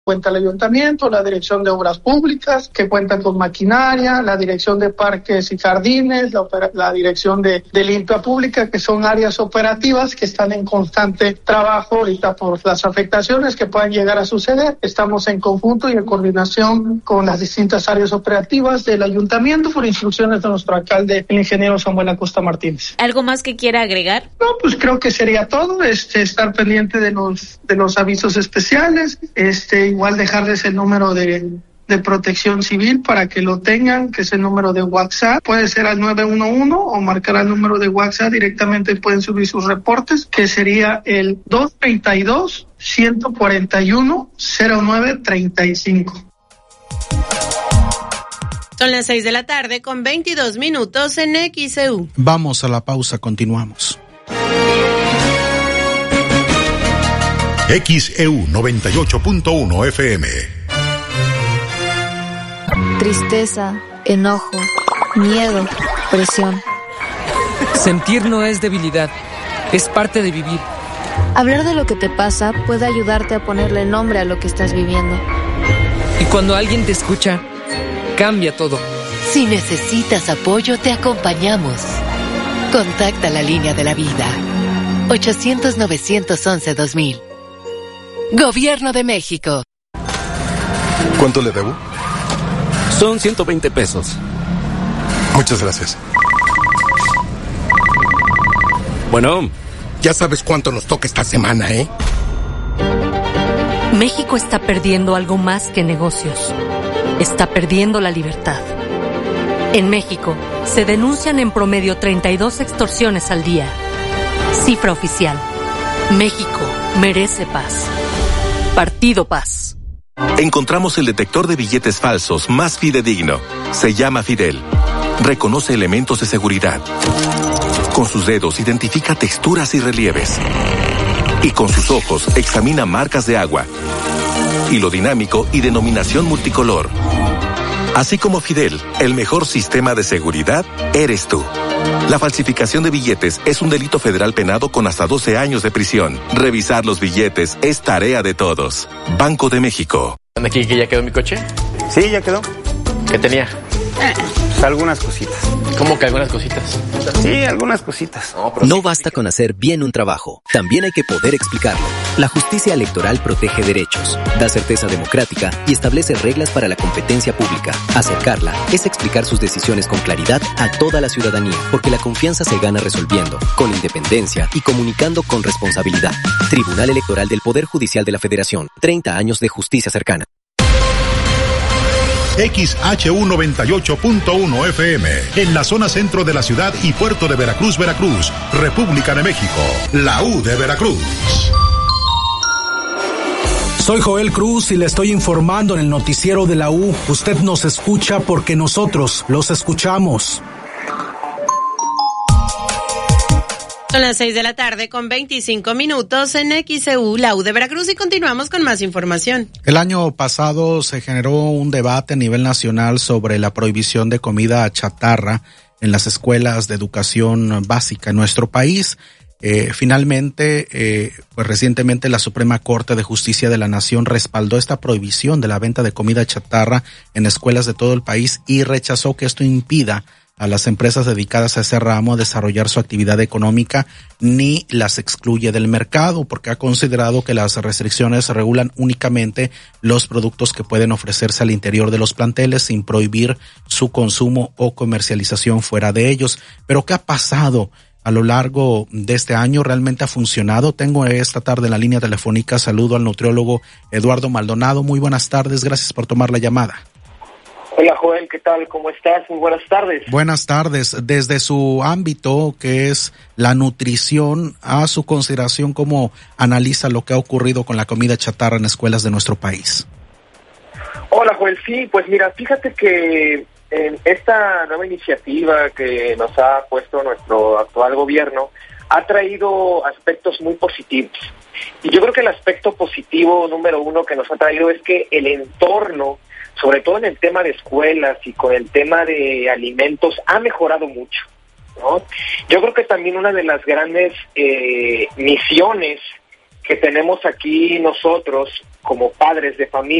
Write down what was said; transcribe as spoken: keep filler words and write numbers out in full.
Cuenta el ayuntamiento, la dirección de obras públicas, que cuenta con maquinaria, la dirección de parques y jardines, la, opera, la dirección de, de limpia pública, que son áreas operativas que están en constante trabajo ahorita por las afectaciones que puedan llegar a suceder. Estamos en conjunto y en coordinación con las distintas áreas operativas del ayuntamiento por instrucciones de nuestro alcalde, el ingeniero Samuel Acosta Martínez. ¿Algo más que quiera agregar? No, pues creo que sería todo, este, estar pendiente de los, de los avisos especiales, este, igual dejarles el número de, de protección civil para que lo tengan, que es el número de WhatsApp. Puede ser al nueve uno uno o marcar el número de WhatsApp directamente, pueden subir sus reportes, que sería el dos tres dos, uno cuatro uno, cero nueve tres cinco. Son las seis de la tarde con veintidós minutos en X E U. Vamos a la pausa, continuamos. X E U noventa y ocho punto uno F M. Tristeza, enojo, miedo, presión. Sentir no es debilidad, es parte de vivir. Hablar de lo que te pasa puede ayudarte a ponerle nombre a lo que estás viviendo. Y cuando alguien te escucha, cambia todo. Si necesitas apoyo, te acompañamos. Contacta la línea de la vida. ochocientos, novecientos once, dos mil. Gobierno de México. ¿Cuánto le debo? Son ciento veinte pesos. Muchas gracias. Bueno, ya sabes cuánto nos toca esta semana, ¿eh? México está perdiendo algo más que negocios. Está perdiendo la libertad. En México, se denuncian en promedio treinta y dos extorsiones al día. Cifra oficial. México merece paz. Partido Paz. Encontramos el detector de billetes falsos más fidedigno. Se llama Fidel. Reconoce elementos de seguridad. Con sus dedos identifica texturas y relieves. Y con sus ojos examina marcas de agua, hilo dinámico y denominación multicolor. Así como Fidel, el mejor sistema de seguridad eres tú. La falsificación de billetes es un delito federal penado con hasta doce años de prisión. Revisar los billetes es tarea de todos. Banco de México. ¿Aquí que ya quedó mi coche? Sí, ya quedó. ¿Qué tenía? Eh, pues algunas cositas. ¿Cómo que algunas cositas? Sí, algunas cositas. No, no basta con hacer bien un trabajo, también hay que poder explicarlo. La justicia electoral protege derechos, da certeza democrática y establece reglas para la competencia pública. Acercarla es explicar sus decisiones con claridad a toda la ciudadanía, porque la confianza se gana resolviendo, con independencia y comunicando con responsabilidad. Tribunal Electoral del Poder Judicial de la Federación, treinta años de justicia cercana. X H U noventa y ocho punto uno F M, en la zona centro de la ciudad y puerto de Veracruz, Veracruz, República de México, la U de Veracruz. Soy Joel Cruz y le estoy informando en el noticiero de la U. Usted nos escucha porque nosotros los escuchamos. Son las seis de la tarde con veinticinco minutos en X E U, la U de Veracruz, y continuamos con más información. El año pasado se generó un debate a nivel nacional sobre la prohibición de comida chatarra en las escuelas de educación básica en nuestro país. Eh, finalmente, eh, pues recientemente la Suprema Corte de Justicia de la Nación respaldó esta prohibición de la venta de comida chatarra en escuelas de todo el país y rechazó que esto impida a las empresas dedicadas a ese ramo a desarrollar su actividad económica ni las excluye del mercado, porque ha considerado que las restricciones regulan únicamente los productos que pueden ofrecerse al interior de los planteles sin prohibir su consumo o comercialización fuera de ellos. Pero ¿qué ha pasado a lo largo de este año? ¿Realmente ha funcionado? Tengo esta tarde en la línea telefónica, saludo al nutriólogo Eduardo Maldonado. Muy buenas tardes, gracias por tomar la llamada. Hola Joel, ¿qué tal? ¿Cómo estás? Muy buenas tardes. Buenas tardes. Desde su ámbito, que es la nutrición, a su consideración, ¿cómo analiza lo que ha ocurrido con la comida chatarra en escuelas de nuestro país? Hola Joel, sí, pues mira, fíjate que en esta nueva iniciativa que nos ha puesto nuestro actual gobierno ha traído aspectos muy positivos. Y yo creo que el aspecto positivo número uno que nos ha traído es que el entorno, sobre todo en el tema de escuelas y con el tema de alimentos, ha mejorado mucho, ¿no? Yo creo que también una de las grandes eh, misiones que tenemos aquí nosotros como padres de familia